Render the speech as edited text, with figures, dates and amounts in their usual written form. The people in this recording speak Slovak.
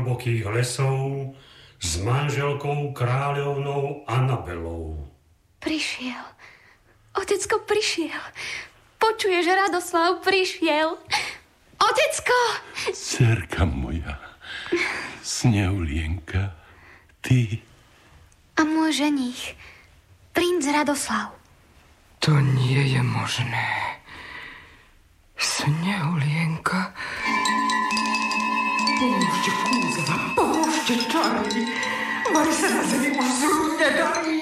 hlbokých lesov s manželkou kráľovnou Anabelou. Prišiel. Otecko prišiel. Počuješ, Radoslav prišiel. Otecko! Dcerka moja, Snehulienka, ty. A môj ženích, princ Radoslav. To nie je možné. Snehulienka. Pomôžte, kúzava, pomôžte, čary. Mari sa na zemi už zlú nedarí.